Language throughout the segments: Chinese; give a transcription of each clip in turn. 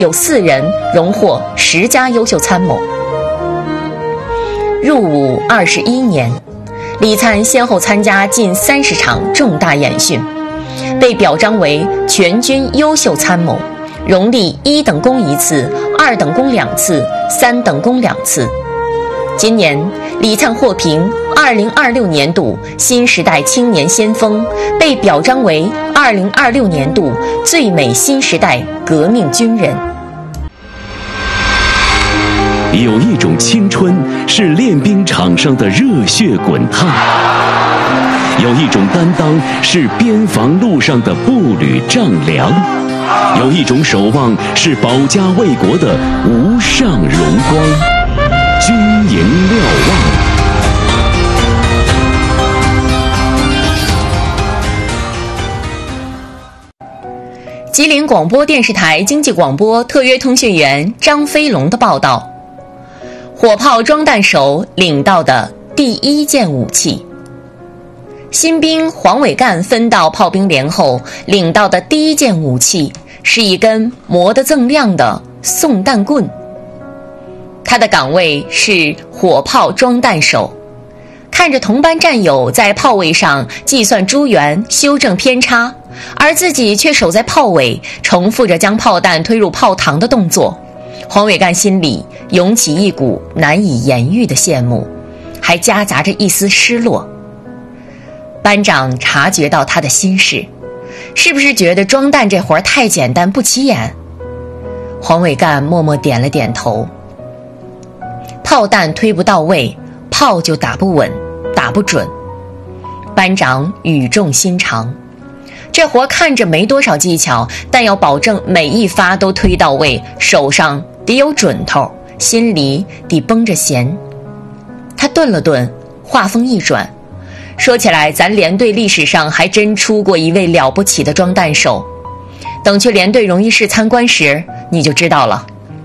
有4人荣获10佳优秀参谋。入伍21年，李灿先后参加近30场重大演训，被表彰为全军优秀参谋，荣立1等功1次、2等功2次、3等功2次。今年，李灿获评2026年度新时代青年先锋，被表彰为2026年度最美新时代革命军人。 有一种青春是练兵场上的热血滚烫，有一种担当是边防路上的步履丈量，有一种守望是保家卫国的无上荣光。军营瞭望。 吉林广播电视台经济广播特约通讯员张飞龙的报道：火炮装弹手领到的第1件武器。新兵黄伟干分到炮兵连后，领到的第1件武器是一根磨得锃亮的送弹棍。他的岗位是火炮装弹手，看着同班战友在炮位上计算珠圆、修正偏差，而自己却守在炮尾，重复着将炮弹推入炮膛的动作。黄伟干心里涌起一股难以言喻的羡慕，还夹杂着一丝失落。班长察觉到他的心事，是不是觉得装弹这活儿太简单不起眼？黄伟干默默点了点头。炮弹推不到位，炮就打不稳，打不准。班长语重心长，这活看着没多少技巧，但要保证每一发都推到位，手上得有准头，心里得绷着弦。他顿了顿，话锋一转，说起来咱连队历史上还真出过一位了不起的装弹手，等去连队荣誉室参观时你就知道了。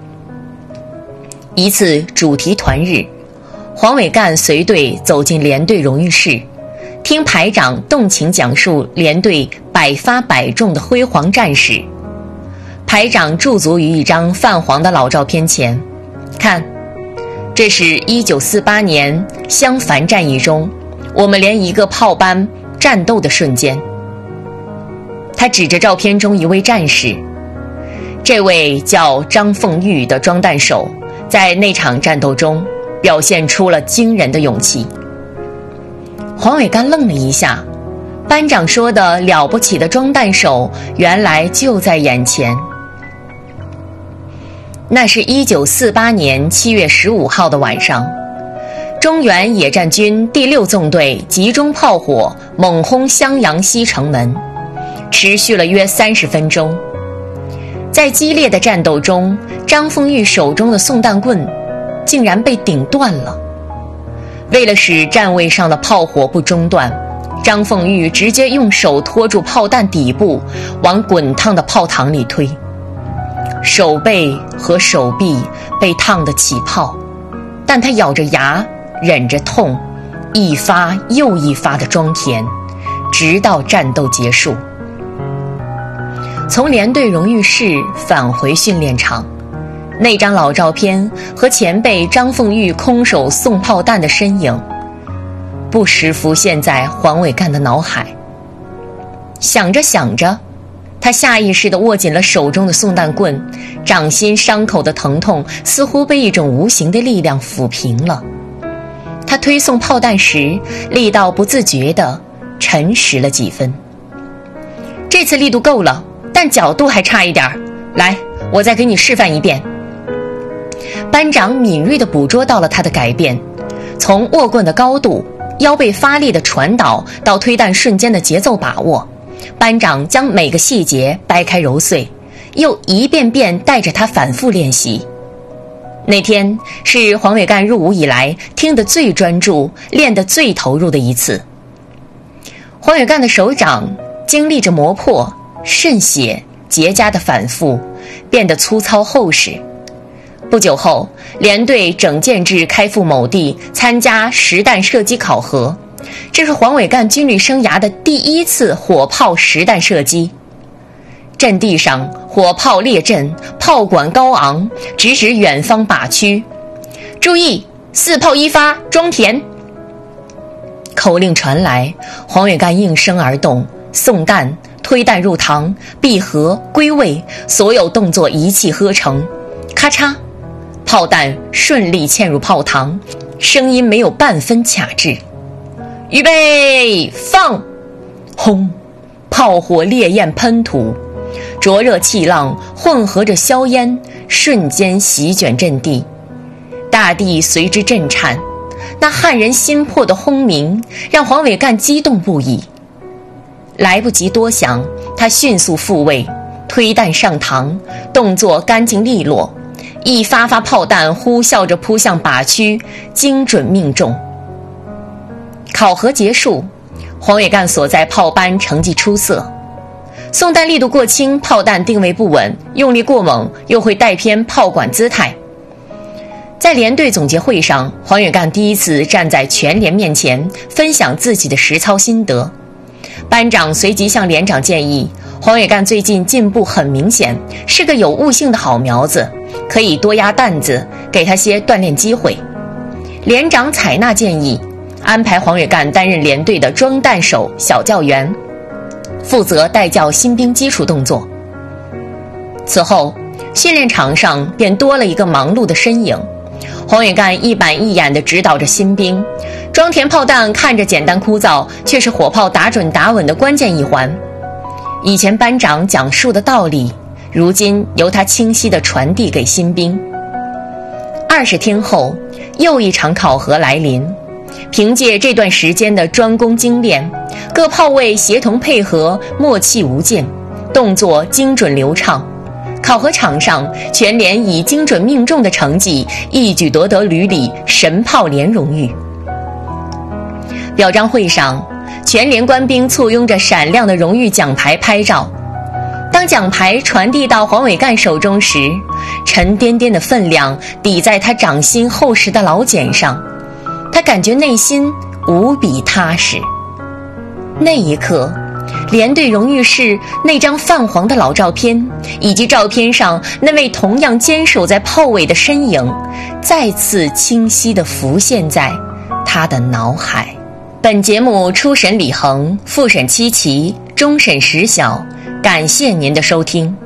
一次主题团日，黄伟干随队走进连队荣誉室，听排长动情讲述连队百发百中的辉煌战史。排长驻足于一张泛黄的老照片前，看，这是1948年襄樊战役中我们连一个炮班战斗的瞬间。他指着照片中一位战士，这位叫张凤玉的装弹手在那场战斗中表现出了惊人的勇气。黄伟干愣了一下，班长说的了不起的装弹手原来就在眼前。那是1948年7月15号的晚上，中原野战军第6纵队集中炮火猛轰襄阳西城门，持续了约30分钟。在激烈的战斗中，张凤玉手中的送弹棍竟然被顶断了。为了使站位上的炮火不中断，张凤玉直接用手托住炮弹底部，往滚烫的炮膛里推。手背和手臂被烫得起泡，但他咬着牙忍着痛，一发又一发地装填，直到战斗结束。从连队荣誉室返回训练场，那张老照片和前辈张凤玉空手送炮弹的身影不时浮现在黄伟干的脑海。想着想着，他下意识地握紧了手中的送弹棍，掌心伤口的疼痛似乎被一种无形的力量抚平了。他推送炮弹时，力道不自觉地沉实了几分。这次力度够了，但角度还差一点，来，我再给你示范一遍。班长敏锐地捕捉到了他的改变，从握棍的高度、腰背发力的传导到推弹瞬间的节奏把握，班长将每个细节掰开揉碎，又一遍遍带着他反复练习。那天是黄伟干入伍以来听得最专注、练得最投入的一次。黄伟干的手掌经历着磨破、渗血、结痂的反复，变得粗糙厚实。不久后，连队整建至开赴某地参加实弹射击考核，这是黄伟干军旅生涯的第1次火炮实弹射击。 阵地上火炮列阵，炮管高昂，直指远方靶区。注意，4炮1发，装填。口令传来，黄伟干应声而动，送弹、推弹入膛、闭合、归位，所有动作一气呵成。咔嚓，炮弹顺利嵌入炮膛，声音没有半分卡滞。预备，放！轰！炮火烈焰喷吐，灼热气浪混合着硝烟，瞬间席卷阵地，大地随之震颤。那撼人心魄的轰鸣让黄伟干激动不已。来不及多想，他迅速复位，推弹上膛，动作干净利落，一发发炮弹呼啸着扑向靶区，精准命中。考核结束，黄伟干所在炮班成绩出色。送弹力度过轻，炮弹定位不稳，用力过猛又会带偏炮管姿态。在连队总结会上，黄伟干第一次站在全连面前分享自己的实操心得。班长随即向连长建议，黄伟干最近进步很明显，是个有悟性的好苗子，可以多压担子，给他些锻炼机会。连长采纳建议，安排黄伟干担任连队的装弹手小教员，负责带教新兵基础动作。此后，训练场上便多了一个忙碌的身影。黄伟干一板一眼地指导着新兵，装填炮弹看着简单枯燥，却是火炮打准打稳的关键一环。以前班长讲述的道理，如今由他清晰地传递给新兵。20天后，又一场考核来临。凭借这段时间的专攻精练，各炮位协同配合，默契无间，动作精准流畅。考核场上，全连以精准命中的成绩，一举夺得旅里神炮连荣誉。表彰会上，全连官兵簇拥着闪亮的荣誉奖牌拍照。当奖牌传递到黄伟干手中时，沉甸甸的分量抵在他掌心厚实的老茧上，他感觉内心无比踏实。那一刻，连队荣誉室那张泛黄的老照片，以及照片上那位同样坚守在炮尾的身影，再次清晰地浮现在他的脑海。本节目初审李恒，复审七奇，终审石晓，感谢您的收听。